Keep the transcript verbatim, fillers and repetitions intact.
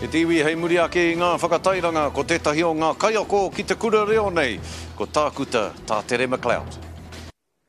E te iwi hei muri ake i ngā whakatairanga ko tētahi o ngā kaiako ki te kura reo nei, ko tā kuta, tā Tere McLeod.